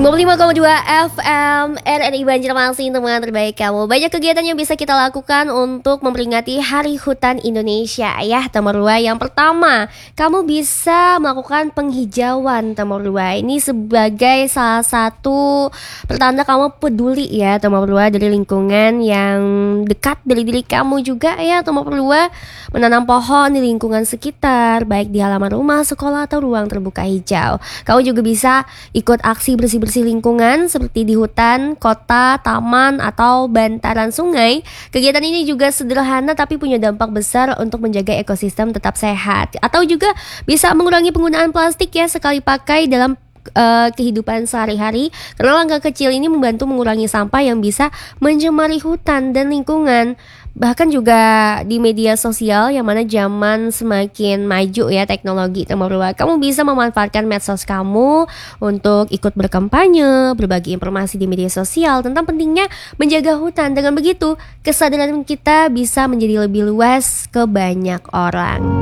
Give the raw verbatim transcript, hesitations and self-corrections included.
sembilan puluh lima koma dua F M R R I Banjarmasin, teman terbaik kamu. Banyak kegiatan yang bisa kita lakukan untuk memperingati Hari Hutan Indonesia ya, Temurua. Yang pertama, kamu bisa melakukan penghijauan, Temurua. Ini sebagai salah satu pertanda kamu peduli ya, Temurua, dari lingkungan yang dekat dari diri kamu juga ya, Temurua. Menanam pohon di lingkungan sekitar, baik di halaman rumah, sekolah, atau ruang terbuka hijau. Kamu juga bisa ikut aksi bersih-bersih lingkungan seperti di hutan, kota, taman, atau bantaran sungai. Kegiatan ini juga sederhana tapi punya dampak besar untuk menjaga ekosistem tetap sehat. Atau juga bisa mengurangi penggunaan plastik ya sekali pakai dalam uh, kehidupan sehari-hari. Karena langkah kecil ini membantu mengurangi sampah yang bisa mencemari hutan dan lingkungan. Bahkan juga di media sosial yang mana zaman semakin maju ya teknologi, Temurua, kamu bisa memanfaatkan medsos kamu untuk ikut berkampanye, berbagi informasi di media sosial tentang pentingnya menjaga hutan. Dengan begitu, kesadaran kita bisa menjadi lebih luas ke banyak orang.